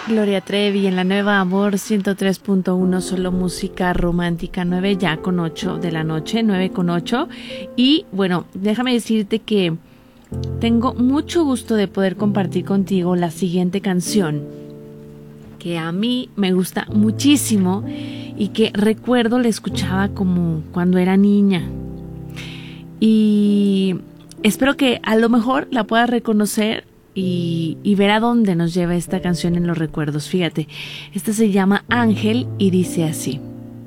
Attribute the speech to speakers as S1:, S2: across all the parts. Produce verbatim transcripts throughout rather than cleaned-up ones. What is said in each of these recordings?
S1: Gloria Trevi en la Nueva Amor ciento tres punto uno, solo música romántica, nueve ya con ocho de la noche, nueve con ocho. Y bueno, déjame decirte que tengo mucho gusto de poder compartir contigo la siguiente canción, que a mí me gusta muchísimo y que recuerdo la escuchaba como cuando era niña. Y espero que a lo mejor la puedas reconocer Y, y ver a dónde nos lleva esta canción en los recuerdos. Fíjate, esta se llama Ángel y dice así: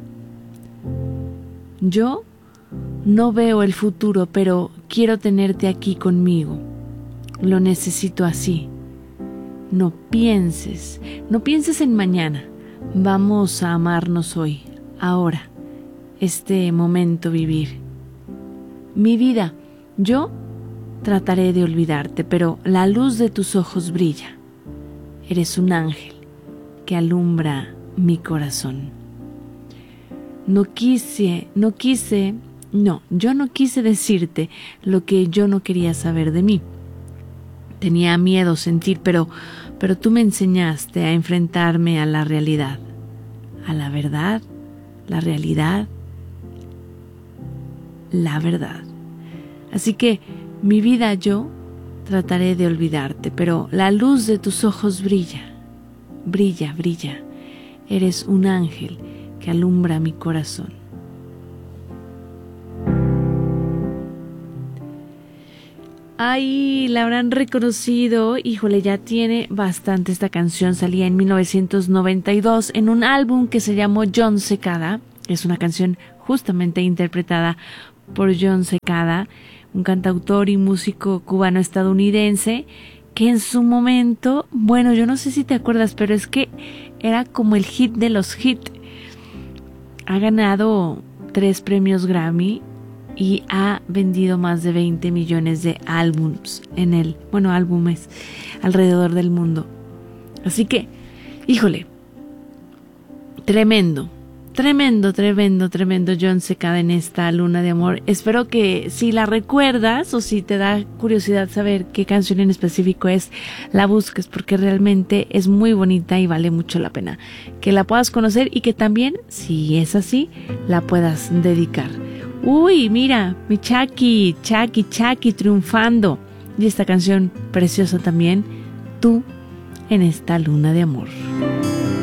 S1: yo no veo el futuro, pero quiero tenerte aquí conmigo. Lo necesito así. No pienses, no pienses en mañana. Vamos a amarnos hoy, ahora, este momento vivir. Mi vida, yo trataré de olvidarte, pero la luz de tus ojos brilla. Eres un ángel que alumbra mi corazón. No quise, no quise, no, yo no quise decirte lo que yo no quería saber de mí. Tenía miedo sentir, pero, pero tú me enseñaste a enfrentarme a la realidad, a la verdad, la realidad, la verdad. Así que mi vida, yo trataré de olvidarte, pero la luz de tus ojos brilla, brilla, brilla. Eres un ángel que alumbra mi corazón. Ay, la habrán reconocido. Híjole, ya tiene bastante esta canción. Salía en mil novecientos noventa y dos en un álbum que se llamó Jon Secada. Es una canción justamente interpretada por Jon Secada, un cantautor y músico cubano-estadounidense que en su momento, bueno, yo no sé si te acuerdas, pero es que era como el hit de los hits. Ha ganado tres premios Grammy y ha vendido más de veinte millones de álbums en él, bueno, álbumes alrededor del mundo. Así que, híjole, tremendo. Tremendo, tremendo, tremendo Jon Secada en esta Luna de Amor. Espero que si la recuerdas o si te da curiosidad saber qué canción en específico es, la busques, porque realmente es muy bonita y vale mucho la pena que la puedas conocer y que también, si es así, la puedas dedicar. Uy, mira, mi Chucky, Chucky, Chucky triunfando. Y esta canción preciosa también, Tú en esta Luna de Amor.